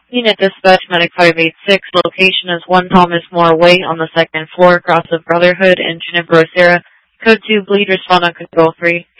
Unit Dispatch Medic 586, location is 1 Thomas More Way on the 2nd floor, across of Brotherhood in Junipero Serra. Code 2, bleed, respond on control 3.